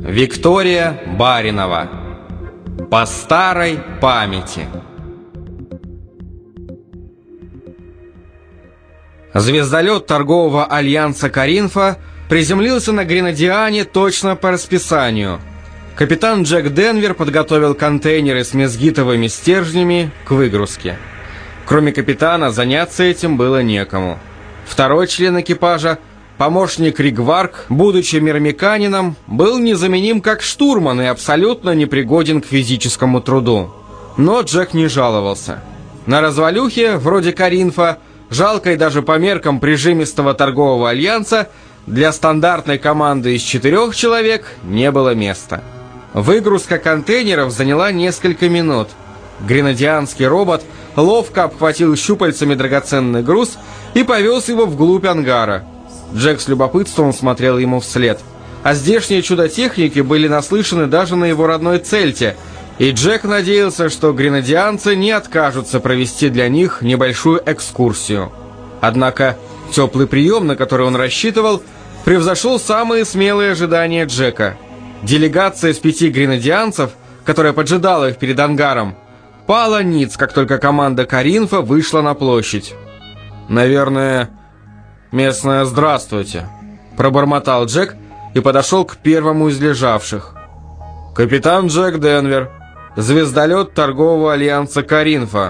Виктория Баринова. По старой памяти. Звездолет торгового альянса «Каринфа» приземлился на Гренадиане точно по расписанию. Капитан Джек Денвер подготовил контейнеры с мезгитовыми стержнями к выгрузке. Кроме капитана, заняться этим было некому. Второй член экипажа, помощник Ригварк, будучи мирмеканином, был незаменим как штурман и абсолютно непригоден к физическому труду. Но Джек не жаловался. На развалюхе, вроде «Каринфа», жалкой даже по меркам прижимистого торгового альянса, для стандартной команды из 4 человек не было места. Выгрузка контейнеров заняла несколько минут. Гренадианский робот ловко обхватил щупальцами драгоценный груз и повез его вглубь ангара. Джек с любопытством смотрел ему вслед. А здешние чудо-техники были наслышаны даже на его родной Цельте, и Джек надеялся, что гренадианцы не откажутся провести для них небольшую экскурсию. Однако теплый прием, на который он рассчитывал, превзошел самые смелые ожидания Джека. Делегация из 5 гренадианцев, которая поджидала их перед ангаром, пала ниц, как только команда «Каринфа» вышла на площадь. «Наверное, местное «здравствуйте», — пробормотал Джек и подошел к первому из лежавших. «Капитан Джек Денвер, звездолет торгового альянса «Каринфа».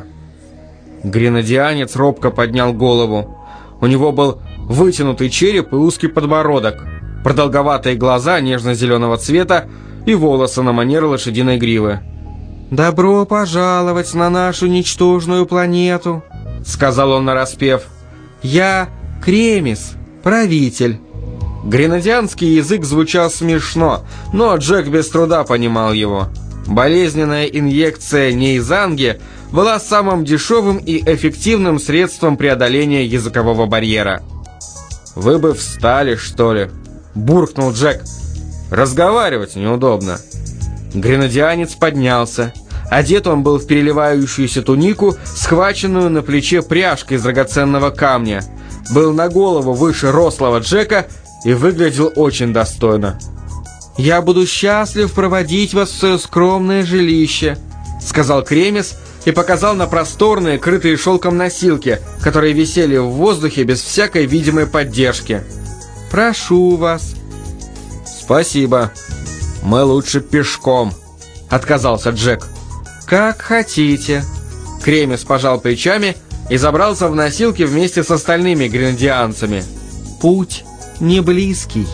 Гренадианец робко поднял голову. У него был вытянутый череп и узкий подбородок, продолговатые глаза нежно-зеленого цвета и волосы на манер лошадиной гривы. «Добро пожаловать на нашу ничтожную планету», — сказал он нараспев. «Я Кремис, правитель». Гренадианский язык звучал смешно, но Джек без труда понимал его. Болезненная инъекция нейзанги была самым дешевым и эффективным средством преодоления языкового барьера. «Вы бы встали, что ли?» — буркнул Джек. «Разговаривать неудобно». Гренадианец поднялся. Одет он был в переливающуюся тунику, схваченную на плече пряжкой из драгоценного камня. Был на голову выше рослого Джека и выглядел очень достойно. «Я буду счастлив проводить вас в свое скромное жилище», — сказал Кремис и показал на просторные, крытые шелком носилки, которые висели в воздухе без всякой видимой поддержки. «Прошу вас». «Спасибо. Мы лучше пешком», — отказался Джек. «Как хотите». Кремис пожал плечами и забрался в носилки вместе с остальными гренадианцами. «Путь не близкий».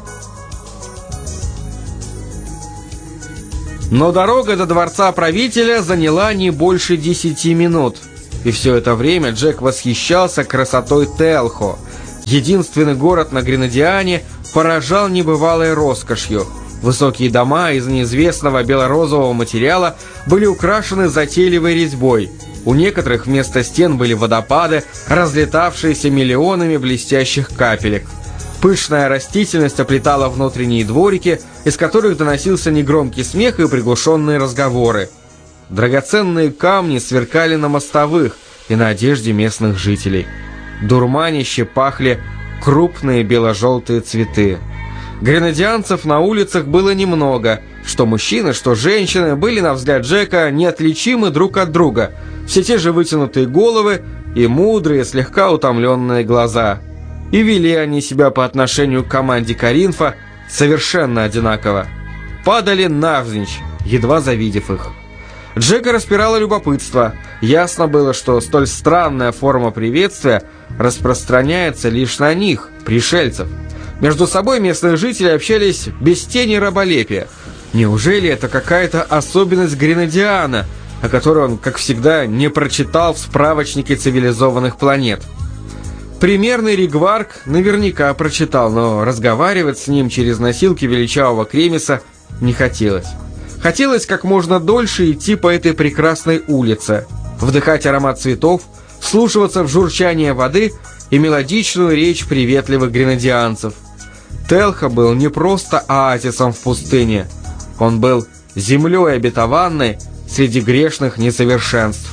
Но дорога до дворца правителя заняла не больше 10 минут. И все это время Джек восхищался красотой Телхо. Единственный город на Гренадиане поражал небывалой роскошью. Высокие дома из неизвестного бело-розового материала были украшены затейливой резьбой. У некоторых вместо стен были водопады, разлетавшиеся миллионами блестящих капелек. Пышная растительность оплетала внутренние дворики, из которых доносился негромкий смех и приглушенные разговоры. Драгоценные камни сверкали на мостовых и на одежде местных жителей. Дурманище пахли крупные бело-желтые цветы. Гренадианцев на улицах было немного. Что мужчины, что женщины были, на взгляд Джека, неотличимы друг от друга. Все те же вытянутые головы и мудрые, слегка утомленные глаза. И вели они себя по отношению к команде «Каринфа» совершенно одинаково. Падали навзничь, едва завидев их. Джека распирало любопытство. Ясно было, что столь странная форма приветствия распространяется лишь на них, пришельцев. Между собой местные жители общались без тени раболепия. Неужели это какая-то особенность Гренадиана, о которой он, как всегда, не прочитал в справочнике цивилизованных планет? Примерный Ригварк наверняка прочитал, но разговаривать с ним через носилки величавого Кремиса не хотелось. Хотелось как можно дольше идти по этой прекрасной улице, вдыхать аромат цветов, вслушиваться в журчание воды и мелодичную речь приветливых гренадианцев. Телхо был не просто оазисом в пустыне, он был землей обетованной среди грешных несовершенств.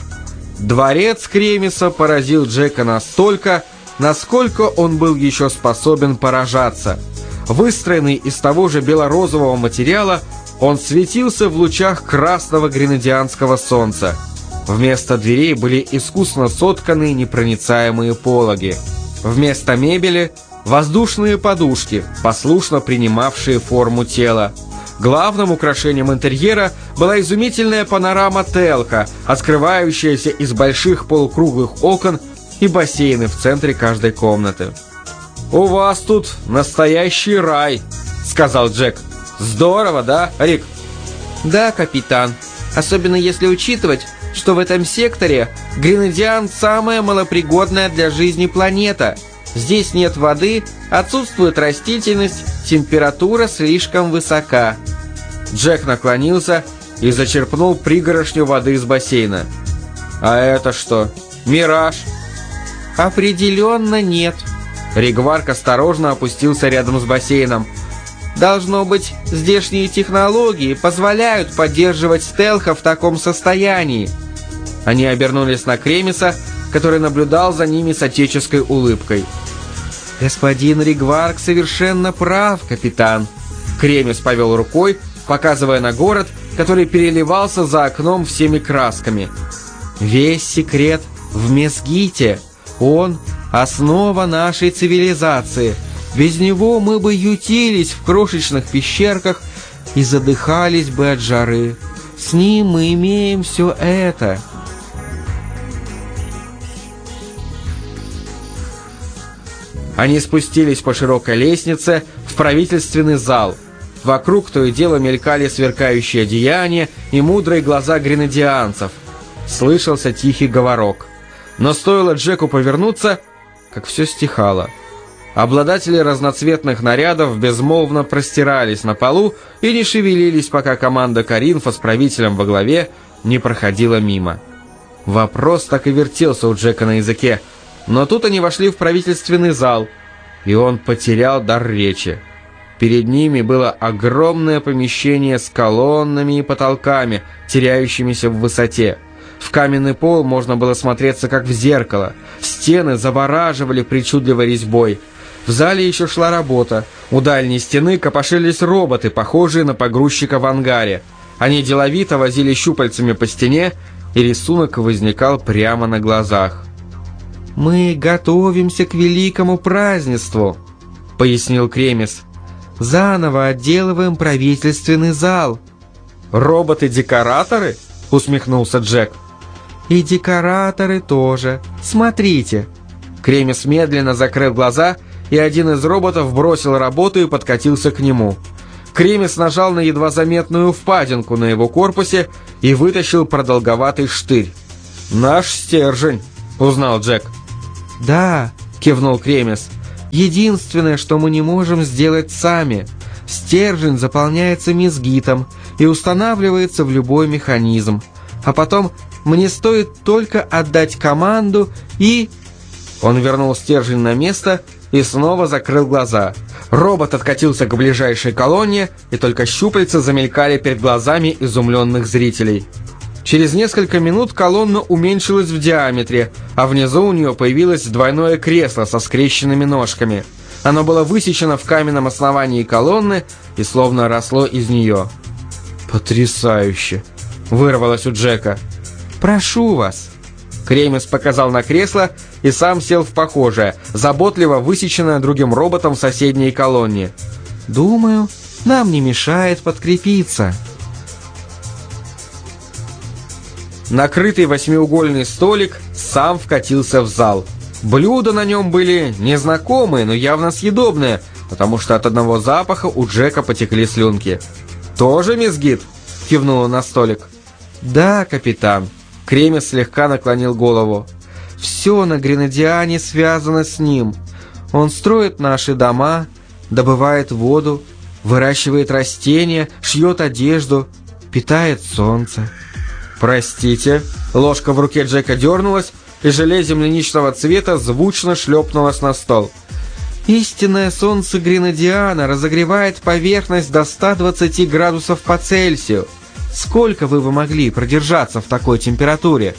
Дворец Кремиса поразил Джека настолько, насколько он был еще способен поражаться. Выстроенный из того же бело-розового материала, он светился в лучах красного гренадианского солнца. Вместо дверей были искусно сотканные непроницаемые пологи. Вместо мебели – воздушные подушки, послушно принимавшие форму тела. Главным украшением интерьера была изумительная панорама Телка, открывающаяся из больших полукруглых окон, и бассейны в центре каждой комнаты. «У вас тут настоящий рай», — сказал Джек. «Здорово, да, Рик?» «Да, капитан. Особенно если учитывать, что в этом секторе Гренадиан самая малопригодная для жизни планета. Здесь нет воды, отсутствует растительность, температура слишком высока». Джек наклонился и зачерпнул пригоршню воды из бассейна. «А это что, мираж?» «Определенно нет». Ригварк осторожно опустился рядом с бассейном. «Должно быть, здешние технологии позволяют поддерживать Телха в таком состоянии». Они обернулись на Кремиса, который наблюдал за ними с отеческой улыбкой. «Господин Ригварк совершенно прав, капитан». Кремис повел рукой, показывая на город, который переливался за окном всеми красками. «Весь секрет в Мезгите. Он — основа нашей цивилизации. Без него мы бы ютились в крошечных пещерках и задыхались бы от жары. С ним мы имеем все это». Они спустились по широкой лестнице в правительственный зал. Вокруг то и дело мелькали сверкающие одеяния и мудрые глаза гренадианцев. Слышался тихий говорок. Но стоило Джеку повернуться, как все стихало. Обладатели разноцветных нарядов безмолвно простирались на полу и не шевелились, пока команда Коринфа с правителем во главе не проходила мимо. Вопрос так и вертелся у Джека на языке, но тут они вошли в правительственный зал, и он потерял дар речи. Перед ними было огромное помещение с колоннами и потолками, теряющимися в высоте. В каменный пол можно было смотреться как в зеркало. Стены завораживали причудливой резьбой. В зале еще шла работа. У дальней стены копошились роботы, похожие на погрузчика в ангаре. Они деловито возили щупальцами по стене, и рисунок возникал прямо на глазах. «Мы готовимся к великому празднеству», — пояснил Кремис. «Заново отделываем правительственный зал». «Роботы-декораторы?» — усмехнулся Джек. «И декораторы тоже. Смотрите». Кремис медленно закрыл глаза, и один из роботов бросил работу и подкатился к нему. Кремис нажал на едва заметную впадинку на его корпусе и вытащил продолговатый штырь. «Наш стержень», — узнал Джек. «Да», — кивнул Кремис. «Единственное, что мы не можем сделать сами. Стержень заполняется мезгитом и устанавливается в любой механизм. А потом мне стоит только отдать команду и...» Он вернул стержень на место и снова закрыл глаза. Робот откатился к ближайшей колонне, и только щупальца замелькали перед глазами изумленных зрителей. Через несколько минут колонна уменьшилась в диаметре, а внизу у нее появилось двойное кресло со скрещенными ножками. Оно было высечено в каменном основании колонны и словно росло из нее. «Потрясающе!» — вырвалось у Джека. «Прошу вас!» Кремис показал на кресло и сам сел в похожее, заботливо высеченное другим роботом в соседней колонне. «Думаю, нам не мешает подкрепиться». Накрытый восьмиугольный столик сам вкатился в зал. Блюда на нем были незнакомые, но явно съедобные, потому что от одного запаха у Джека потекли слюнки. «Тоже мезгит?» — кивнула на столик. «Да, капитан». Кремис слегка наклонил голову. «Все на Гренадиане связано с ним. Он строит наши дома, добывает воду, выращивает растения, шьет одежду, питает солнце». «Простите». Ложка в руке Джека дернулась, и желе земляничного цвета звучно шлепнулось на стол. «Истинное солнце Гренадиана разогревает поверхность до 120 градусов по Цельсию. Сколько вы могли продержаться в такой температуре?»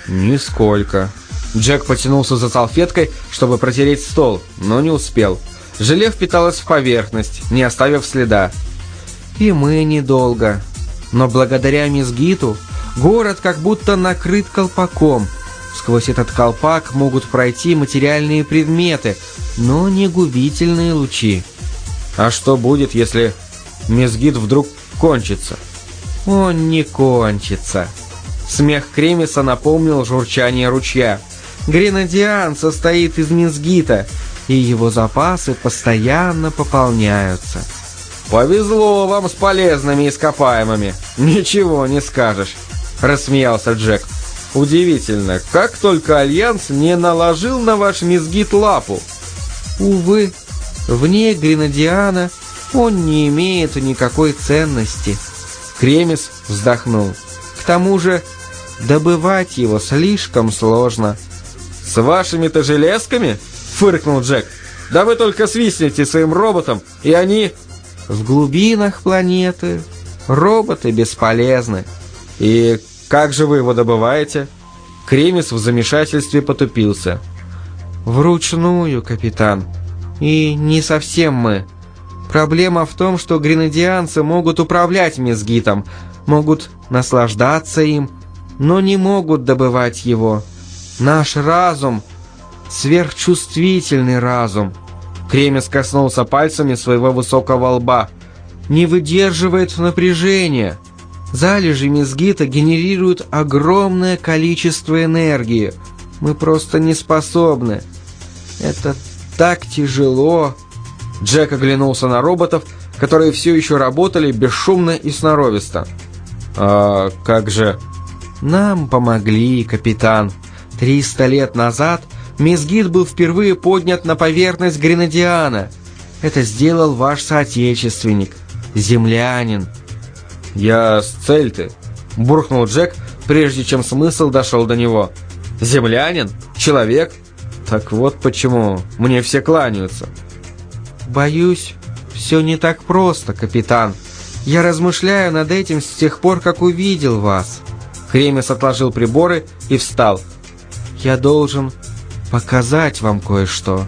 «Нисколько». Джек потянулся за салфеткой, чтобы протереть стол, но не успел. Желе впиталось в поверхность, не оставив следа. И мы недолго. Но благодаря мезгиту город как будто накрыт колпаком. Сквозь этот колпак могут пройти материальные предметы, но не губительные лучи. А что будет, если мезгит вдруг кончится? Он не кончится. Смех Кремиса напомнил журчание ручья. Гренадиан состоит из мезгита, и его запасы постоянно пополняются. «Повезло вам с полезными ископаемыми, ничего не скажешь», — рассмеялся Джек. «Удивительно, как только Альянс не наложил на ваш мезгит лапу». Увы, вне Гренадиана он не имеет никакой ценности. Кремис вздохнул. К тому же добывать его слишком сложно. «С вашими-то железками?» — фыркнул Джек. «Да вы только свистните своим роботом, и они...» В глубинах планеты роботы бесполезны. «И как же вы его добываете?» Кремис в замешательстве потупился. Вручную, капитан. И не совсем мы. Проблема в том, что гренадианцы могут управлять мезгитом, могут наслаждаться им, но не могут добывать его. Наш разум, сверхчувствительный разум, Кремис коснулся пальцами своего высокого лба, не выдерживает напряжения. Залежи мезгита генерируют огромное количество энергии. Мы просто не способны. Это так тяжело. Джек оглянулся на роботов, которые все еще работали бесшумно и сноровисто. «А как же...» «Нам помогли, капитан. 300 лет назад мезгит был впервые поднят на поверхность Гренадиана. Это сделал ваш соотечественник, землянин». «Я с Цельты», — буркнул Джек, прежде чем смысл дошел до него. «Землянин? Человек? Так вот почему мне все кланяются». «Боюсь, все не так просто, капитан. Я размышляю над этим с тех пор, как увидел вас». Кремис отложил приборы и встал. «Я должен показать вам кое-что».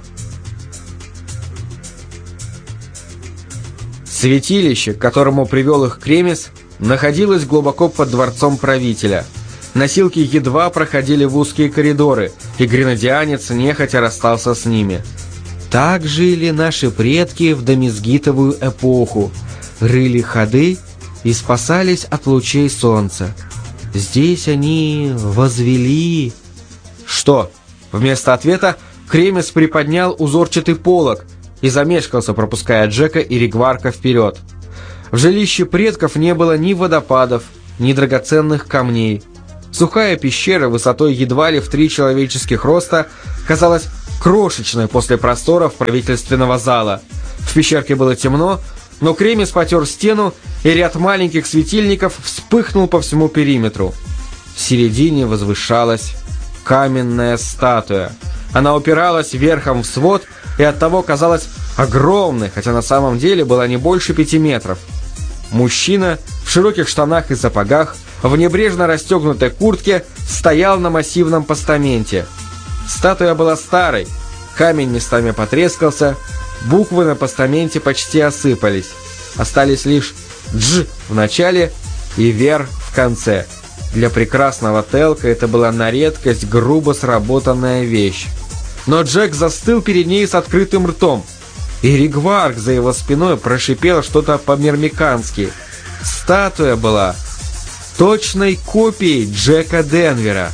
Святилище, к которому привел их Кремис, находилось глубоко под дворцом правителя. Носилки едва проходили в узкие коридоры, и гренадианец нехотя расстался с ними. Так жили наши предки в домезгитовую эпоху. Рыли ходы и спасались от лучей солнца. Здесь они возвели... «Что?» Вместо ответа Кремис приподнял узорчатый полог и замешкался, пропуская Джека и Ригварка вперед. В жилище предков не было ни водопадов, ни драгоценных камней. Сухая пещера высотой едва ли в 3 человеческих роста казалась крошечной после просторов правительственного зала. В пещерке было темно, но Кремис потер стену, и ряд маленьких светильников вспыхнул по всему периметру. В середине возвышалась каменная статуя. Она упиралась верхом в свод и оттого казалась огромной, хотя на самом деле была не больше 5 метров. Мужчина в широких штанах и сапогах, в небрежно расстегнутой куртке, стоял на массивном постаменте. Статуя была старой, камень местами потрескался, буквы на постаменте почти осыпались. Остались лишь «Дж» в начале и «Вер» в конце. Для прекрасного Телка это была на редкость грубо сработанная вещь. Но Джек застыл перед ней с открытым ртом, и Ригварк за его спиной прошипел что-то по-мирмикански. Статуя была точной копией Джека Денвера.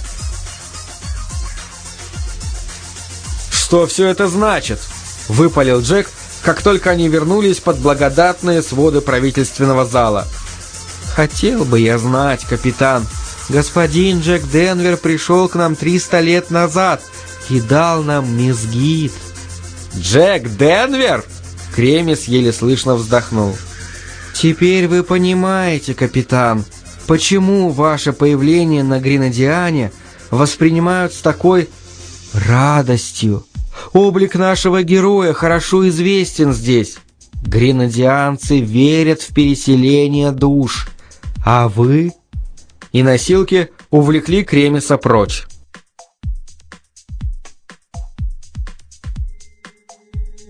«Что все это значит?» — выпалил Джек, как только они вернулись под благодатные своды правительственного зала. «Хотел бы я знать, капитан. Господин Джек Денвер пришел к нам 300 лет назад и дал нам мезгит». «Джек Денвер?» — Кремис еле слышно вздохнул. «Теперь вы понимаете, капитан, почему ваше появление на Гренадиане воспринимают с такой радостью. Облик нашего героя хорошо известен здесь. Гренадианцы верят в переселение душ. А вы?» И носилки увлекли Кремиса прочь.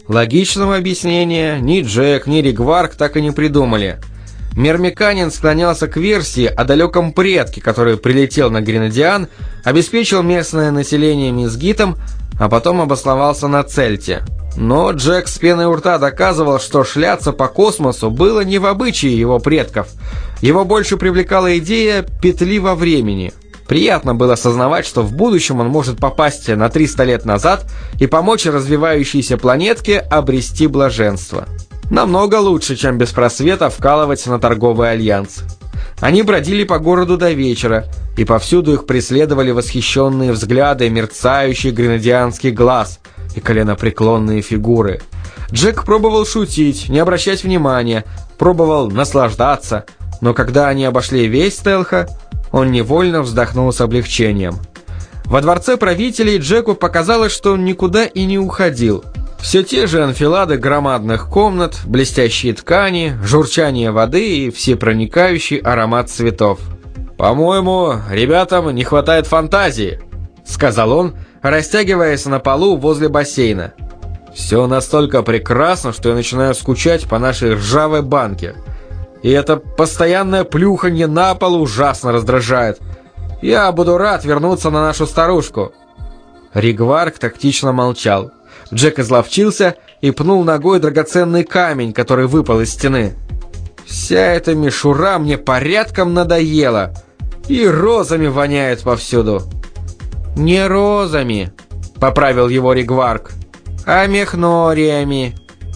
Логичного объяснения ни Джек, ни Ригварк так и не придумали. Мирмиканин склонялся к версии о далеком предке, который прилетел на Гренадиан, обеспечил местное население мизгитом, а потом обосновался на Цельте. Но Джек с пеной у рта доказывал, что шляться по космосу было не в обычае его предков. Его больше привлекала идея петли во времени. Приятно было осознавать, что в будущем он может попасть на 300 лет назад и помочь развивающейся планетке обрести блаженство. Намного лучше, чем без просвета вкалывать на торговый альянс. Они бродили по городу до вечера, и повсюду их преследовали восхищенные взгляды мерцающих гренадианских глаз и коленопреклонные фигуры. Джек пробовал шутить, не обращать внимания, пробовал наслаждаться, но когда они обошли весь Телха, он невольно вздохнул с облегчением. Во дворце правителей Джеку показалось, что он никуда и не уходил. Все те же анфилады громадных комнат, блестящие ткани, журчание воды и всепроникающий аромат цветов. «По-моему, ребятам не хватает фантазии», — сказал он, растягиваясь на полу возле бассейна. «Все настолько прекрасно, что я начинаю скучать по нашей ржавой банке. И это постоянное плюханье на пол ужасно раздражает. Я буду рад вернуться на нашу старушку». Ригварк тактично молчал. Джек изловчился и пнул ногой драгоценный камень, который выпал из стены. «Вся эта мишура мне порядком надоела. И розами воняет повсюду». «Не розами», — поправил его Ригварк, — «а мехнориями».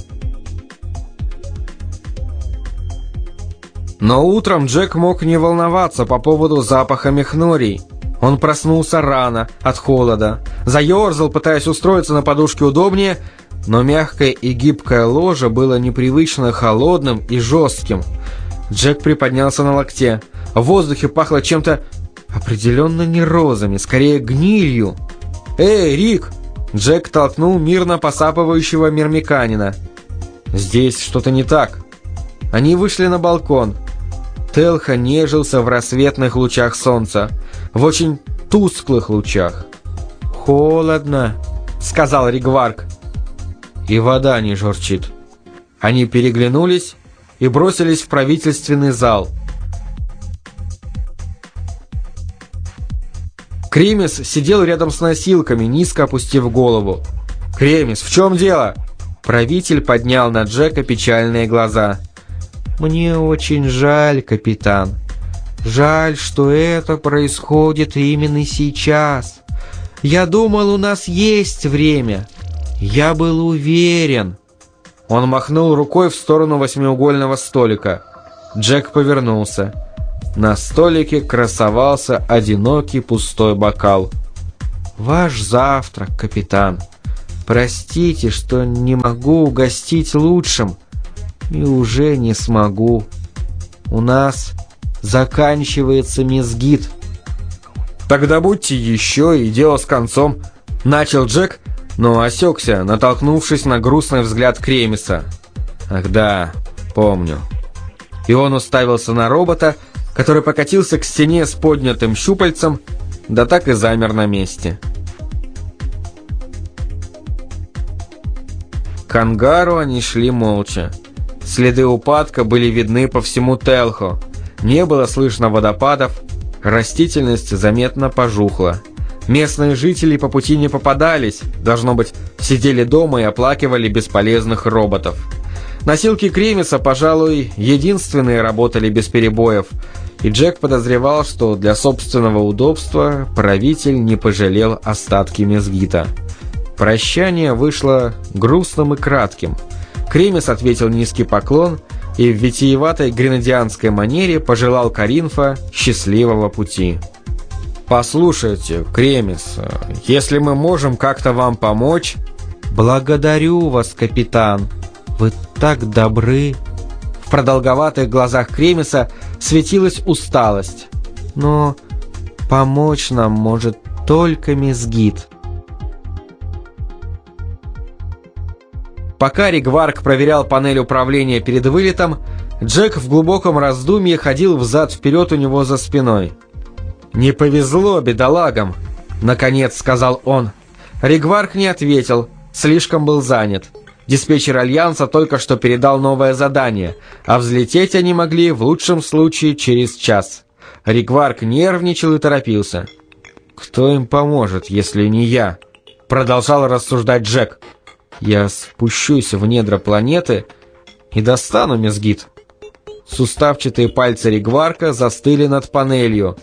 Но утром Джек мог не волноваться по поводу запаха мехнорий. Он проснулся рано, от холода, заерзал, пытаясь устроиться на подушке удобнее, но мягкое и гибкое ложе было непривычно холодным и жестким. Джек приподнялся на локте. В воздухе пахло чем-то определенно не розами, скорее гнилью. «Эй, Рик!» Джек толкнул мирно посапывающего мирмиканина. «Здесь что-то не так». Они вышли на балкон. Телха нежился в рассветных лучах солнца, в очень тусклых лучах. «Холодно», — сказал Ригварк. «И вода не журчит». Они переглянулись и бросились в правительственный зал. Кремис сидел рядом с носилками, низко опустив голову. «Кремис, в чем дело?» Правитель поднял на Джека печальные глаза. «Мне очень жаль, капитан. Жаль, что это происходит именно сейчас. Я думал, у нас есть время. Я был уверен». Он махнул рукой в сторону восьмиугольного столика. Джек повернулся. На столике красовался одинокий пустой бокал. «Ваш завтрак, капитан. Простите, что не могу угостить лучшим. И уже не смогу. У нас заканчивается мизгит». «Тогда будьте еще, и дело с концом», — начал Джек, но осекся, натолкнувшись на грустный взгляд Кремиса. «Ах да, помню». И он уставился на робота, который покатился к стене с поднятым щупальцем, да так и замер на месте. К ангару они шли молча. Следы упадка были видны по всему Телхо. Не было слышно водопадов, растительность заметно пожухла. Местные жители по пути не попадались, должно быть, сидели дома и оплакивали бесполезных роботов. Носилки Кремиса, пожалуй, единственные работали без перебоев, и Джек подозревал, что для собственного удобства правитель не пожалел остатки мизгита. Прощание вышло грустным и кратким. Кремис ответил низкий поклон и в витиеватой гренадианской манере пожелал Каринфа счастливого пути. «Послушайте, Кремис, если мы можем как-то вам помочь...» «Благодарю вас, капитан. Вы так добры». В продолговатых глазах Кремиса светилась усталость. «Но помочь нам может только мизгит». Пока Ригварк проверял панель управления перед вылетом, Джек в глубоком раздумье ходил взад-вперед у него за спиной. «Не повезло бедолагам», — наконец сказал он. Ригварк не ответил, слишком был занят. Диспетчер Альянса только что передал новое задание, а взлететь они могли в лучшем случае через час. Ригварк нервничал и торопился. «Кто им поможет, если не я?» — продолжал рассуждать Джек. «Я спущусь в недра планеты и достану мезгит». Суставчатые пальцы Ригварка застыли над панелью.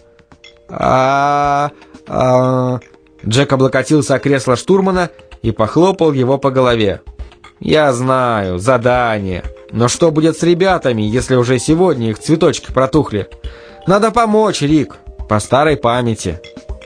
Джек облокотился о кресло штурмана и похлопал его по голове. «Я знаю, задание. Но что будет с ребятами, если уже сегодня их цветочки протухли? Надо помочь, Рик, по старой памяти».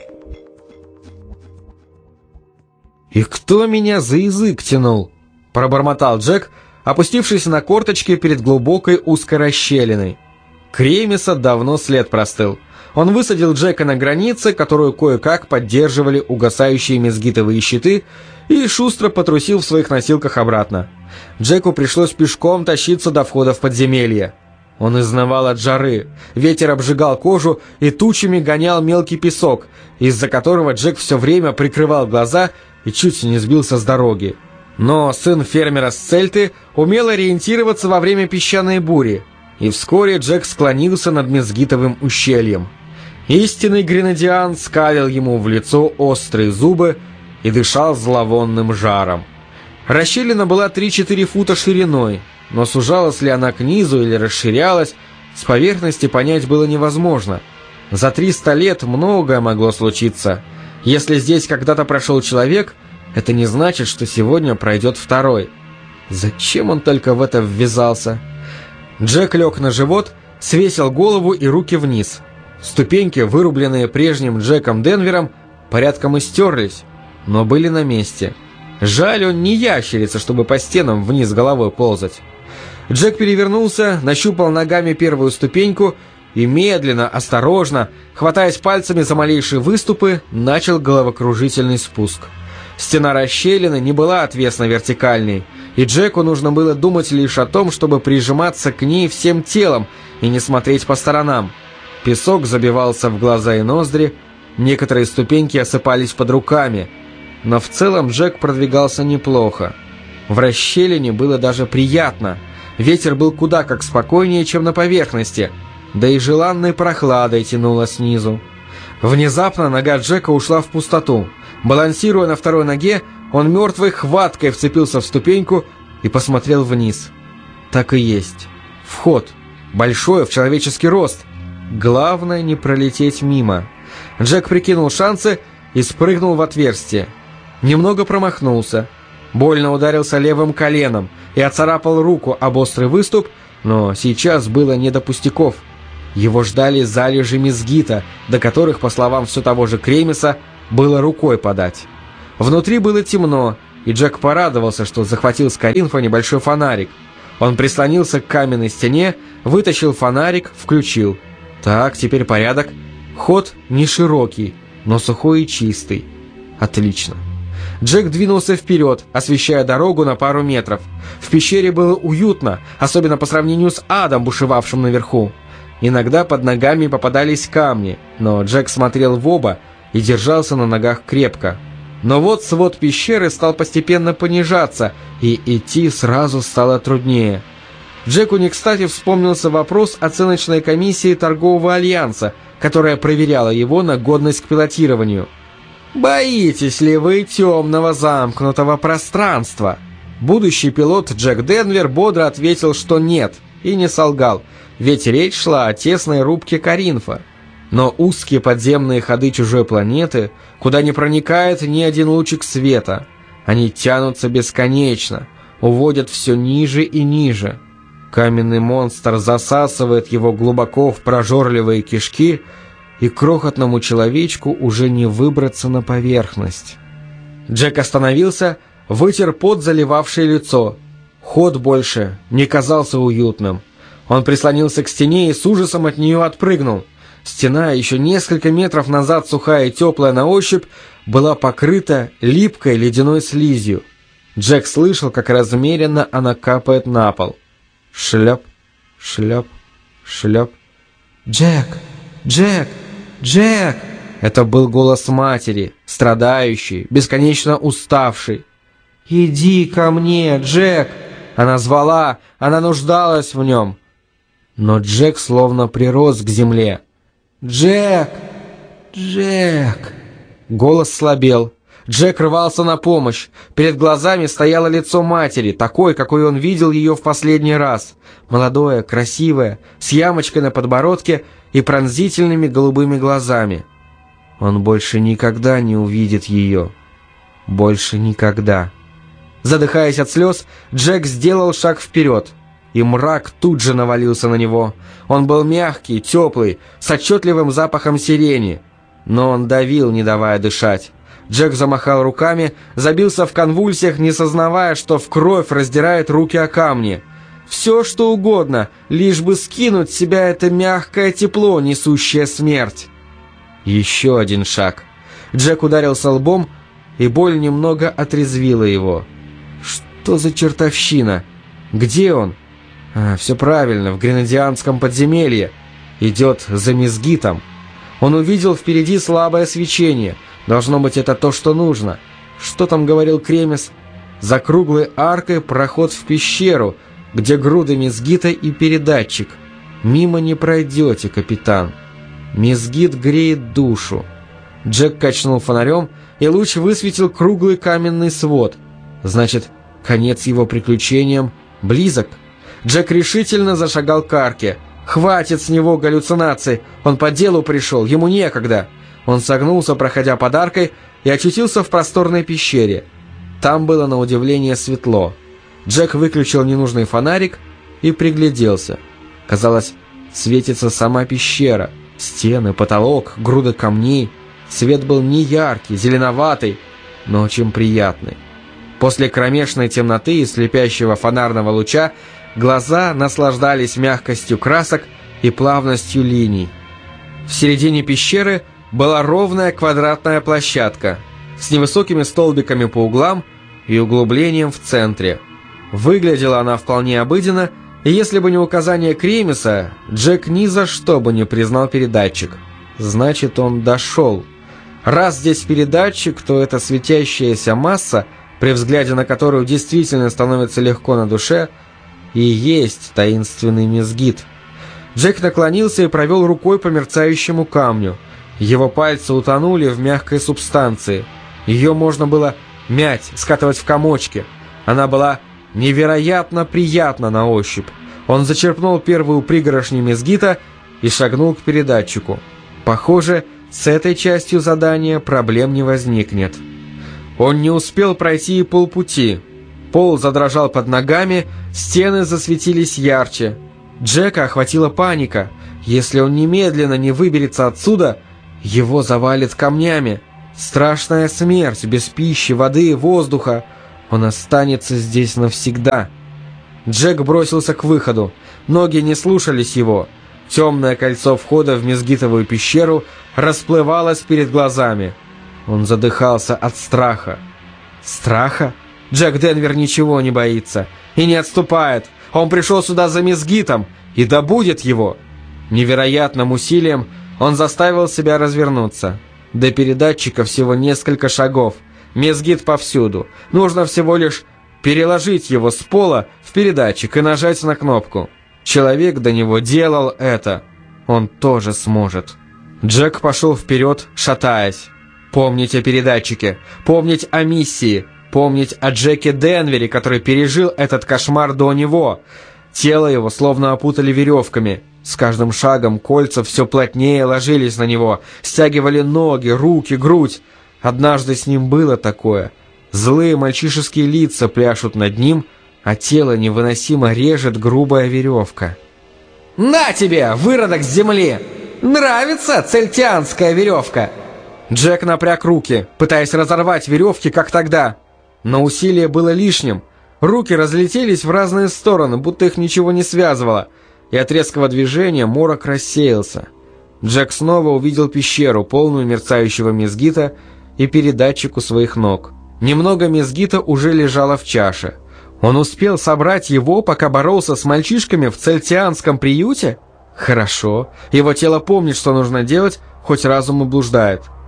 «И кто меня за язык тянул?» — пробормотал Джек, опустившись на корточки перед глубокой узкой расщелиной. Кремиса давно след простыл. Он высадил Джека на границе, которую кое-как поддерживали угасающие мезгитовые щиты, и шустро потрусил в своих носилках обратно. Джеку пришлось пешком тащиться до входа в подземелье. Он изнывал от жары, ветер обжигал кожу и тучами гонял мелкий песок, из-за которого Джек все время прикрывал глаза и чуть не сбился с дороги. Но сын фермера с Цельты умел ориентироваться во время песчаной бури, и вскоре Джек склонился над мезгитовым ущельем. Истинный гренадиан скалил ему в лицо острые зубы и дышал зловонным жаром. Расщелина была 3-4 фута шириной, но сужалась ли она к низу или расширялась, с поверхности понять было невозможно. За 300 лет многое могло случиться. Если здесь когда-то прошел человек, это не значит, что сегодня пройдет второй. Зачем он только в это ввязался? Джек лег на живот, свесил голову и руки вниз. Ступеньки, вырубленные прежним Джеком Денвером, порядком истерлись, но были на месте. Жаль, он не ящерица, чтобы по стенам вниз головой ползать. Джек перевернулся, нащупал ногами первую ступеньку и медленно, осторожно, хватаясь пальцами за малейшие выступы, начал головокружительный спуск. Стена расщелины не была отвесно-вертикальной, и Джеку нужно было думать лишь о том, чтобы прижиматься к ней всем телом и не смотреть по сторонам. Песок забивался в глаза и ноздри, некоторые ступеньки осыпались под руками, но в целом Джек продвигался неплохо. В расщелине было даже приятно, ветер был куда как спокойнее, чем на поверхности, да и желанной прохладой тянуло снизу. Внезапно нога Джека ушла в пустоту. Балансируя на второй ноге, он мертвой хваткой вцепился в ступеньку и посмотрел вниз. Так и есть. Вход. Большой, в человеческий рост. Главное не пролететь мимо. Джек прикинул шансы и спрыгнул в отверстие. Немного промахнулся. Больно ударился левым коленом и оцарапал руку об острый выступ, но сейчас было не до пустяков. Его ждали залежи мезгита, до которых, по словам все того же Кремиса, было рукой подать. Внутри было темно, и Джек порадовался, что захватил с Каринфа небольшой фонарик. Он прислонился к каменной стене, вытащил фонарик, включил. Так, теперь порядок. Ход не широкий, но сухой и чистый. Отлично. Джек двинулся вперед, освещая дорогу на пару метров. В пещере было уютно, особенно по сравнению с адом, бушевавшим наверху. Иногда под ногами попадались камни, но Джек смотрел в оба и держался на ногах крепко. Но вот свод пещеры стал постепенно понижаться, и идти сразу стало труднее. Джеку не кстати вспомнился вопрос оценочной комиссии торгового альянса, которая проверяла его на годность к пилотированию. «Боитесь ли вы темного замкнутого пространства?» Будущий пилот Джек Денвер бодро ответил, что нет, и не солгал, ведь речь шла о тесной рубке Каринфа. Но узкие подземные ходы чужой планеты, куда не проникает ни один лучик света, они тянутся бесконечно, уводят все ниже и ниже. Каменный монстр засасывает его глубоко в прожорливые кишки, и крохотному человечку уже не выбраться на поверхность. Джек остановился, вытер пот, заливавший лицо. Ход больше не казался уютным. Он прислонился к стене и с ужасом от нее отпрыгнул. Стена, еще несколько метров назад сухая и теплая на ощупь, была покрыта липкой ледяной слизью. Джек слышал, как размеренно она капает на пол. Шлеп, шлеп, шлеп. «Джек! Джек! Джек!» Это был голос матери, страдающий, бесконечно уставший. «Иди ко мне, Джек!» Она звала, она нуждалась в нем. Но Джек словно прирос к земле. «Джек! Джек!» Голос слабел. Джек рвался на помощь. Перед глазами стояло лицо матери, такой, какой он видел ее в последний раз. Молодое, красивое, с ямочкой на подбородке и пронзительными голубыми глазами. Он больше никогда не увидит ее. Больше никогда. Задыхаясь от слез, Джек сделал шаг вперед, и мрак тут же навалился на него. Он был мягкий, теплый, с отчетливым запахом сирени, но он давил, не давая дышать. Джек замахал руками, забился в конвульсиях, не сознавая, что в кровь раздирает руки о камни. Все, что угодно, лишь бы скинуть с себя это мягкое тепло, несущее смерть. Еще один шаг. Джек ударился лбом, и боль немного отрезвила его. Что за чертовщина? Где он? Все правильно, в гренадианском подземелье. Идет за мезгитом. Он увидел впереди слабое свечение. Должно быть, это то, что нужно. Что там говорил Кремес? За круглой аркой проход в пещеру, где груды мезгита и передатчик. Мимо не пройдете, капитан. Мезгит греет душу. Джек качнул фонарем, и луч высветил круглый каменный свод. Значит, конец его приключениям близок. Джек решительно зашагал к арке. Хватит с него галлюцинаций. Он по делу пришел, ему некогда. Он согнулся, проходя под аркой, и очутился в просторной пещере. Там было на удивление светло. Джек выключил ненужный фонарик и пригляделся. Казалось, светится сама пещера. Стены, потолок, груды камней. Свет был не яркий, зеленоватый, но очень приятный. После кромешной темноты и слепящего фонарного луча глаза наслаждались мягкостью красок и плавностью линий. В середине пещеры была ровная квадратная площадка с невысокими столбиками по углам и углублением в центре. Выглядела она вполне обыденно, и если бы не указание Кремеса, Джек ни за что бы не признал передатчик. Значит, он дошел. Раз здесь передатчик, то эта светящаяся масса, при взгляде на которую действительно становится легко на душе, и есть таинственный мезгит. Джек наклонился и провел рукой по мерцающему камню. Его пальцы утонули в мягкой субстанции. Ее можно было мять, скатывать в комочки. Она была невероятно приятна на ощупь. Он зачерпнул первую пригоршню мезгита и шагнул к передатчику. Похоже, с этой частью задания проблем не возникнет. Он не успел пройти и полпути. Пол задрожал под ногами, стены засветились ярче. Джека охватила паника. Если он немедленно не выберется отсюда, его завалит камнями. Страшная смерть, без пищи, воды и воздуха. Он останется здесь навсегда. Джек бросился к выходу. Ноги не слушались его. Темное кольцо входа в мезгитовую пещеру расплывалось перед глазами. Он задыхался от страха. Страха? Джек Денвер ничего не боится и не отступает. Он пришел сюда за мезгитом и добудет его. Невероятным усилием он заставил себя развернуться. До передатчика всего несколько шагов. Мезгит повсюду. Нужно всего лишь переложить его с пола в передатчик и нажать на кнопку. Человек до него делал это. Он тоже сможет. Джек пошел вперед, шатаясь. Помнить о передатчике, помнить о миссии, помнить о Джеке Денвере, который пережил этот кошмар до него. Тело его словно опутали веревками. С каждым шагом кольца все плотнее ложились на него, стягивали ноги, руки, грудь. Однажды с ним было такое. Злые мальчишеские лица пляшут над ним, а тело невыносимо режет грубая веревка. «На тебе, выродок с земли! Нравится цельтианская веревка!» Джек напряг руки, пытаясь разорвать веревки, как тогда. Но усилие было лишним. Руки разлетелись в разные стороны, будто их ничего не связывало, и от резкого движения морок рассеялся. Джек снова увидел пещеру, полную мерцающего мезгита, и передатчик у своих ног. Немного мезгита уже лежало в чаше. Он успел собрать его, пока боролся с мальчишками в цельтианском приюте? Хорошо, его тело помнит, что нужно делать, хоть разум и блуждает.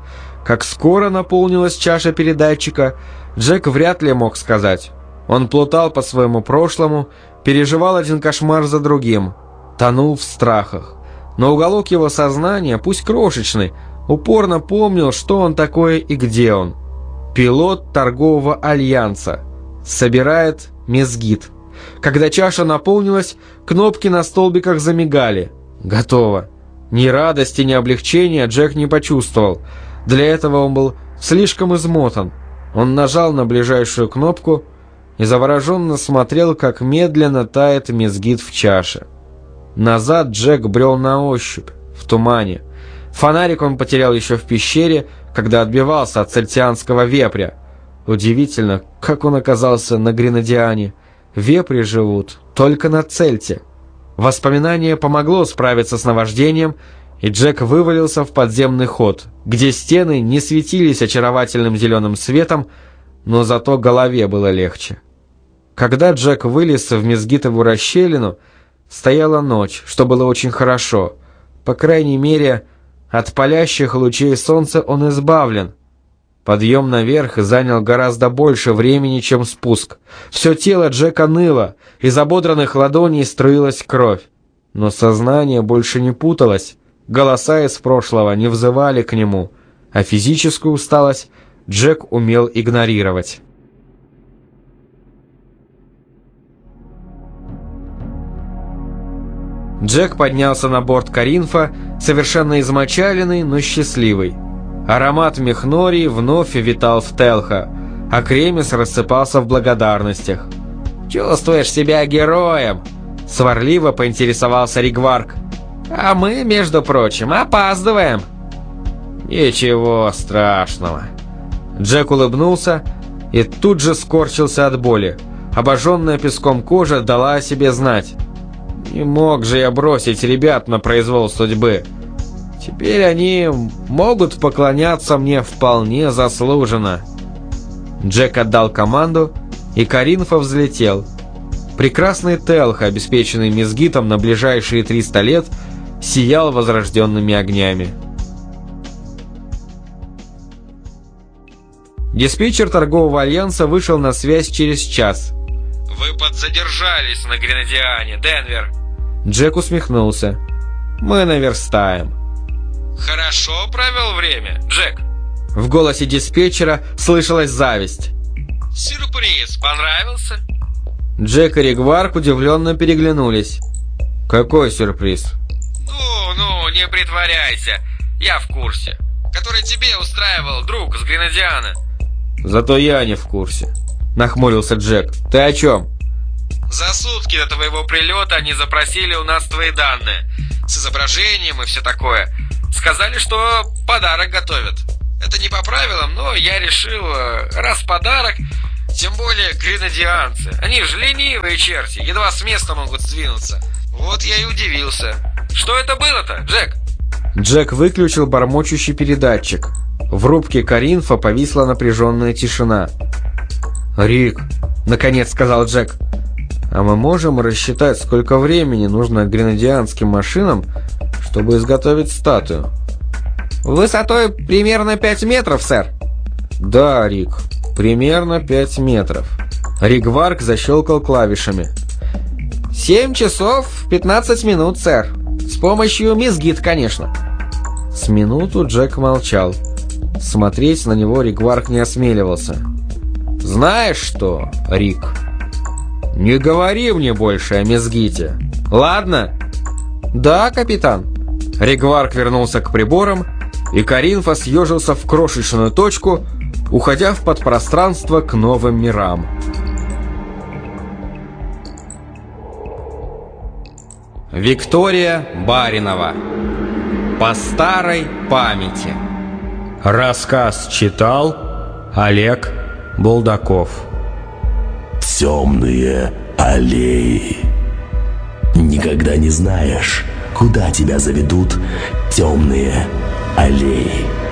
Как скоро наполнилась чаша передатчика, Джек вряд ли мог сказать. Он плутал по своему прошлому, переживал один кошмар за другим, тонул в страхах. Но уголок его сознания, пусть крошечный, упорно помнил, что он такое и где он. Пилот торгового альянса. Собирает мезгит. Когда чаша наполнилась, кнопки на столбиках замигали. Готово. Ни радости, ни облегчения Джек не почувствовал. Для этого он был слишком измотан. Он нажал на ближайшую кнопку и завороженно смотрел, как медленно тает мезгит в чаше. Назад Джек брел на ощупь, в тумане. Фонарик он потерял еще в пещере, когда отбивался от цельтианского вепря. Удивительно, как он оказался на Гренадиане. Вепри живут только на Цельте. Воспоминание помогло справиться с наваждением, и Джек вывалился в подземный ход, где стены не светились очаровательным зеленым светом, но зато голове было легче. Когда Джек вылез в мезгитову расщелину, стояла ночь, что было очень хорошо. По крайней мере, от палящих лучей солнца он избавлен. Подъем наверх занял гораздо больше времени, чем спуск. Все тело Джека ныло, из ободранных ладоней струилась кровь. Но сознание больше не путалось, голоса из прошлого не взывали к нему, а физическую усталость Джек умел игнорировать. Джек поднялся на борт Коринфа, совершенно измочаленный, но счастливый. Аромат мехнории вновь витал в Телха, а Кремес рассыпался в благодарностях. «Чувствуешь себя героем?» — сварливо поинтересовался Ригварк. «А мы, между прочим, опаздываем». «Ничего страшного». Джек улыбнулся и тут же скорчился от боли. Обожженная песком кожа дала о себе знать. «Не мог же я бросить ребят на произвол судьбы. Теперь они могут поклоняться мне вполне заслуженно». Джек отдал команду, и Коринфа взлетел. Прекрасный Телх, обеспеченный мезгитом на ближайшие 300 лет, сиял возрожденными огнями. Диспетчер торгового альянса вышел на связь через час. «Вы подзадержались на Гренадиане, Денвер». Джек усмехнулся. «Мы наверстаем». «Хорошо провел время, Джек?» В голосе диспетчера слышалась зависть. «Сюрприз понравился?» Джек и Ригварк удивленно переглянулись. «Какой сюрприз?» Ну, не притворяйся, я в курсе. Который тебе устраивал друг с Гренадиана». «Зато я не в курсе», — нахмурился Джек. «Ты о чем?» «За сутки до твоего прилета они запросили у нас твои данные. С изображением и все такое. Сказали, что подарок готовят. Это не по правилам, но я решил, раз подарок, тем более гренадианцы. Они же ленивые черти, едва с места могут сдвинуться. Вот я и удивился. Что это было-то, Джек?» Джек выключил бормочущий передатчик. В рубке Коринфа повисла напряженная тишина. «Рик», — наконец сказал Джек, — «а мы можем рассчитать, сколько времени нужно гренадианским машинам, чтобы изготовить статую?» «Высотой примерно 5 метров, сэр». «Да, Рик, примерно 5 метров». Ригварк защелкал клавишами. 7 часов 15 минут, сэр. С помощью мезгит, конечно». С минуту Джек молчал. Смотреть на него Ригварк не осмеливался. «Знаешь что, Рик, не говори мне больше о мезгите, ладно?» «Да, капитан». Ригварк вернулся к приборам, и Коринфа съежился в крошечную точку, уходя в подпространство к новым мирам. Виктория Баринова. По старой памяти. Рассказ читал Олег Булдаков. Темные аллеи. Никогда не знаешь, куда тебя заведут темные аллеи.